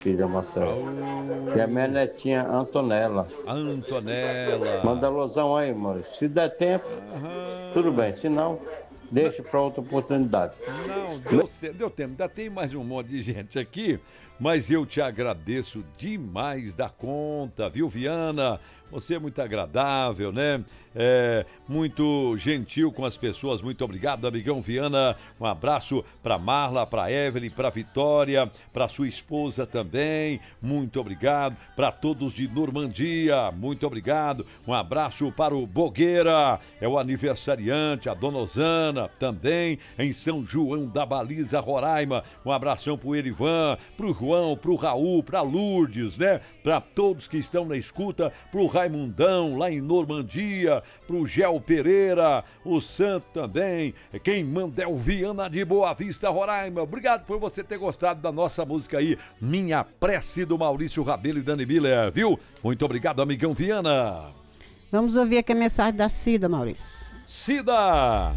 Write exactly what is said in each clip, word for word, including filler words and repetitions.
filha Marcelo. E a minha netinha Antonella. Antonella. Manda alusão aí, Maurício. Se der tempo, Aham. tudo bem. Se não, deixa para outra oportunidade. Não, deu, te- deu tempo. Ainda tem mais um monte de gente aqui, mas eu te agradeço demais da conta, viu, Viana? Você é muito agradável, né? É, muito gentil com as pessoas. Muito obrigado, amigão Viana. Um abraço para Marla, para Evelyn, para Vitória, para sua esposa também. Muito obrigado. Para todos de Normandia. Muito obrigado. Um abraço para o Bogueira, é o aniversariante, a Dona Osana também, em São João da Baliza, Roraima. Um abração pro Erivan, pro João, pro Raul, pra Lourdes, né? Para todos que estão na escuta, pro Raimundão, lá em Normandia, pro Gel Pereira, o Santo também, quem manda é o Viana de Boa Vista, Roraima. Obrigado por você ter gostado da nossa música aí, Minha Prece, do Maurício Rabelo e Dani Miller, viu? Muito obrigado, amigão Viana. Vamos ouvir aqui a mensagem da Cida, Maurício. Cida!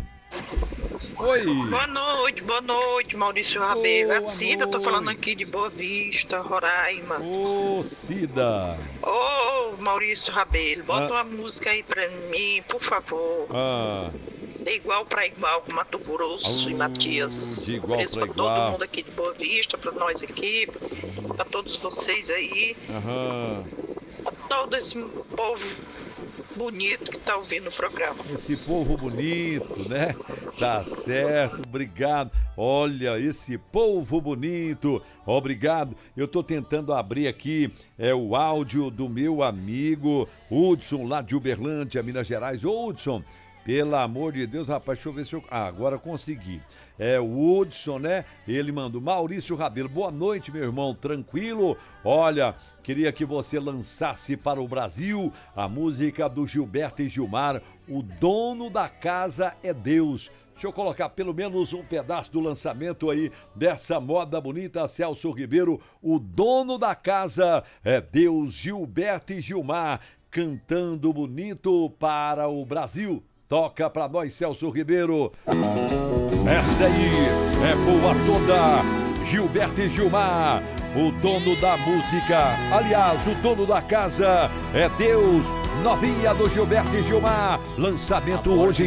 Oi! Boa noite, boa noite, Maurício Rabelo. Boa É a Cida, tô falando noite. aqui de Boa Vista, Roraima. Ô, Cida! Ô, Maurício Rabelo, bota Ah. uma música aí pra mim, por favor. Ah, De igual pra igual com Mato Grosso Ah, e Matias. de igual Ofereço pra pra igual. todo mundo aqui de Boa Vista, pra nós aqui, pra todos vocês aí, aham. pra todo esse povo bonito que tá ouvindo o programa. Esse povo bonito, né? Tá certo, obrigado. Olha, esse povo bonito, obrigado. Eu tô tentando abrir aqui é, o áudio do meu amigo Hudson, lá de Uberlândia, Minas Gerais. Ô, Hudson, pelo amor de Deus, rapaz, deixa eu ver se eu... Ah, agora consegui. É o Hudson, né? Ele mandou: Maurício Rabelo, boa noite, meu irmão, tranquilo? Olha, queria que você lançasse para o Brasil a música do Gilberto e Gilmar, O Dono da Casa é Deus. Deixa eu colocar pelo menos um pedaço do lançamento aí dessa moda bonita, Celso Ribeiro. O Dono da Casa é Deus, Gilberto e Gilmar, cantando bonito para o Brasil. Toca pra nós, Celso Ribeiro. Essa aí é boa toda. Gilberto e Gilmar, o dono da música. Aliás, o dono da casa é Deus. Novinha do Gilberto e Gilmar. Lançamento hoje em